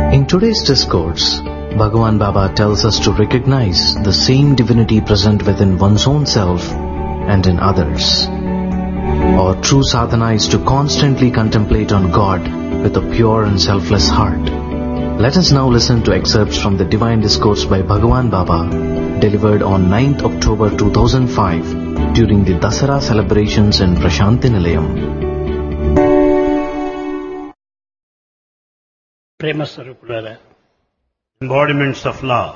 In today's discourse, Bhagavan Baba tells us to recognize the same divinity present within one's own self and in others. Our true sadhana is to constantly contemplate on God with a pure and selfless heart. Let us now listen to excerpts from the Divine Discourse by Bhagavan Baba, delivered on 9th October 2005 during the Dasara celebrations in Prashanti Nilayam. ప్రేమ స్వరూపులారా, embodiments of love.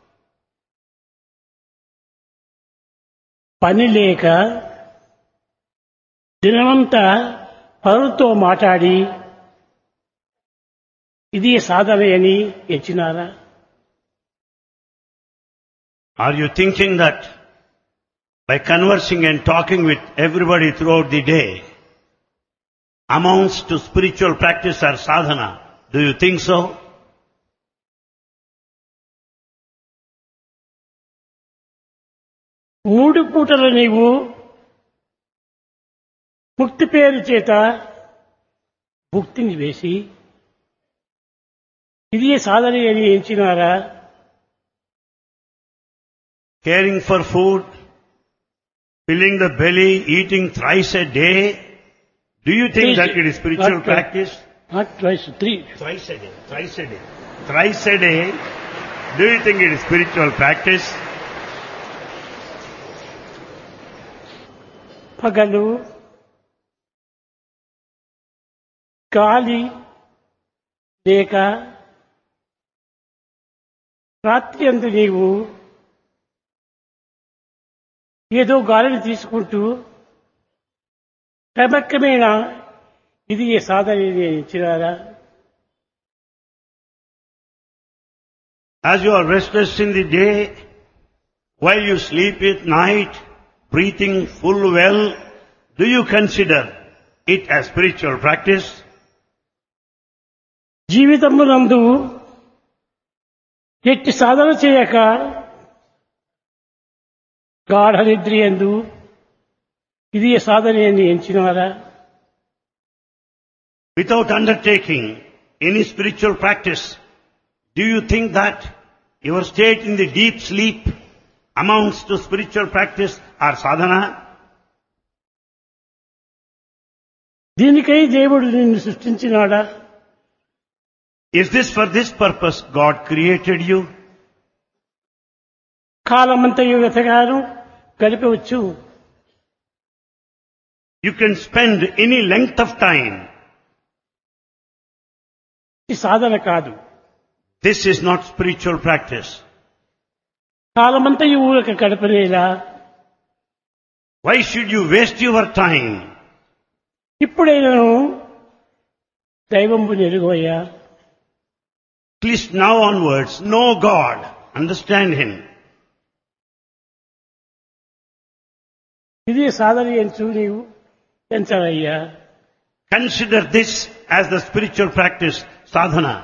పని లేక దినమంతా పరులతో మాట్లాడి ఇది సాధన అని ఎంచినారా? Are you thinking that by conversing and talking with everybody throughout the day amounts to spiritual practice or sadhana? Do you think so? మూడు పూటలు నీవు ముక్తి పేరు చేత భుక్తిని వేసి ఇది సాధన అని ఎంచినారా? Caring for food, filling the belly, eating thrice a day. Do you think that it is spiritual practice? Not twice, three. Thrice a day. Thrice a day. Thrice a day. Do you think it is spiritual practice? పగలు గాలి లేక రాత్రి అందు నీవు ఏదో గాలిని తీసుకుంటూ క్రమక్రమేణా ఇది ఏ సాధన ఇచ్చినారా? As you are restless in the day, while you sleep at night, breathing full well, do you consider it as spiritual practice? జీవితమునందు ఎట్టి సాధన చేయక గాఢ నిద్రయందు ఇది సాధన అని ఎంచినారా? Without undertaking any spiritual practice, do you think that your state in the deep sleep amounts to spiritual practice or sadhana? దీనికై దేవుడు నిన్ను సృష్టించినాడా? Is this for this purpose God created you? కాలమంతయు వెతగాను గడిపవచ్చు. You can spend any length of time. ఇది సాధన కాదు. This is not spiritual practice. కాలమంతయు ఊరక గడపనేలా Why should you waste your time? ఇప్పుడైనను దైవంబు నెరుగోయ్యా. At least now onwards, know God, understand Him. ఇది సాధన ఎంచు నీవు ఎంచవయ్యా. Consider this as the spiritual practice, sadhana.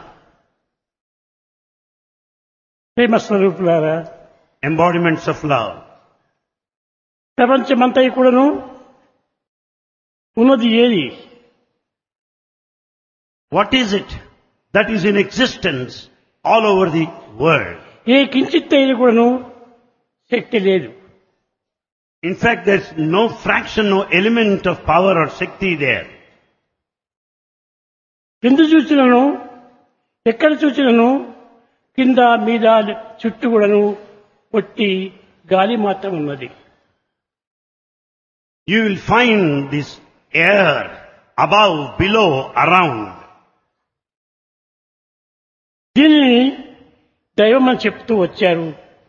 ప్రేమ స్వరూపులారా, Embodiments of love. ప్రపంచమంతా కూడాను ఉన్నది ఏది? What is it that is in existence all over the world? ఏ కించిత్ అయిన కూడాను శక్తి లేదు. In fact, there's no fraction, no element of power or Shakti there. ఎందు చూసినను ఎక్కడ చూసినను కింద మీద చుట్టూ కూడాను ఒట్టి గాలి మాత్రం ఉన్నది. You will find this air above, below, around. దీనిని దైవం అని చెప్తూ వచ్చారు.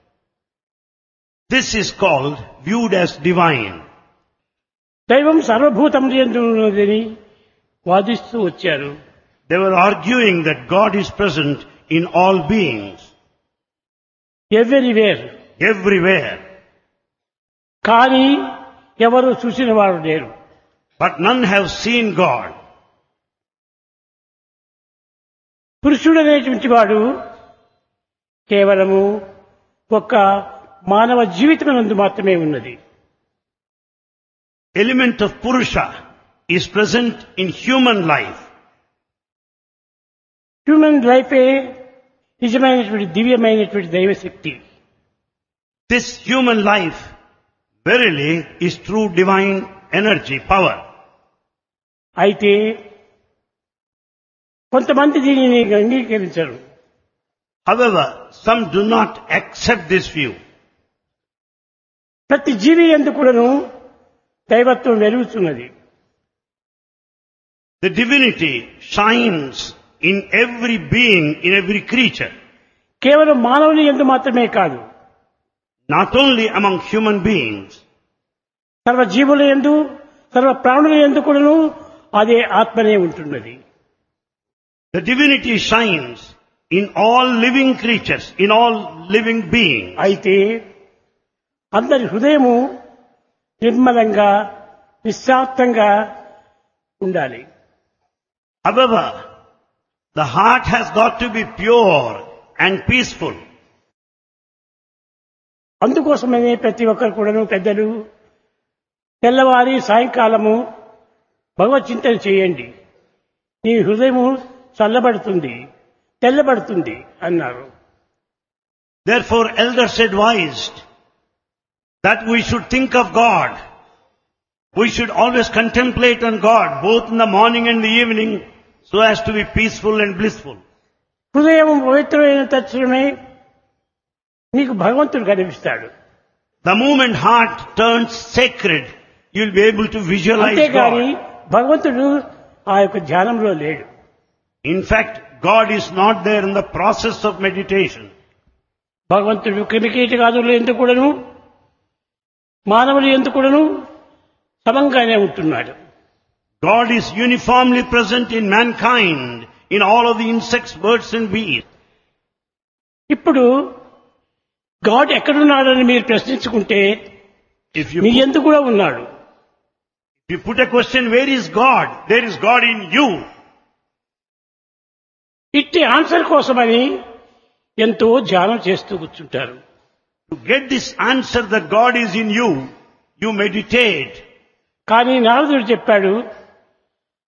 This is called, viewed as divine. దైవం సర్వభూతములు యందు ఉన్నదని వాదిస్తూ వచ్చారు. They were arguing that God is present in all beings, everywhere. everywhere. కానీ ఎవరు చూసిన వారు లేరు. But none have seen God. పురుషుడనేటువంటి వాడు కేవలము ఒక మానవ జీవితమునందు మాత్రమే ఉన్నది. Element of Purusha is present in human life. Human లైఫే నిజమైనటువంటి దివ్యమైనటువంటి దైవశక్తి. This human life verily is true divine energy, power. అయితే కొంతమంది దీనిని అంగీకరించరు. However, some do not accept this view. ప్రతి జీవి యందు కూడాను దైవత్వం వెలుగుతున్నది. The divinity shines in every being, in every creature. కేవలం మానవుని యందు మాత్రమే కాదు, Not only among human beings, సర్వ జీవుల యందు సర్వ ప్రాణుల యందు కూడాను అదే ఆత్మనే ఉంటున్నది. the divinity shines in all living creatures, in all living beings. అయితే అందరి హృదయము నిర్మలంగా నిశ్శాంతంగా ఉండాలి. However, the heart has got to be pure and peaceful. అందుకోసమనే ప్రతి ఒక్కరు కూడాను పెద్దలు తెల్లవారి సాయంకాలము భగవత్ చింతన చేయండి, నీ హృదయము చల్లబడుతుంది, తెల్లబడుతుంది అన్నారు. Therefore, elders advised that we should think of God. We should always contemplate on God, both in the morning and the evening, so as to be peaceful and blissful. హృదయం పవిత్రమైన తక్షణమే నీకు భగవంతుడు కనిపిస్తాడు. The moment heart turns sacred, you will be able to visualize అంతేగాని God. భగవంతుడు ఆ యొక్క ధ్యానంలో లేడు. In fact, God is not there in the process of meditation. భగవంతుడు క్రిమికీటకాదులు ఎందుకు కూడాను మానవులు ఎందుకు కూడాను సమంగానే ఉంటున్నాడు. God is uniformly present in mankind, in all of the insects, birds and bees. ఇప్పుడు గాడ్ ఎక్కడున్నాడని మీరు ప్రశ్నించుకుంటే If you మీ ఎందుకు కూడా ఉన్నాడు. put a question, where is God? There is God in you. ఇట్టి ఆన్సర్ కోసమని ఎంతో ధ్యానం చేస్తూ కూర్చుంటారు. To get this answer that God is in you, you meditate. కానీ నారదుడు చెప్పాడు,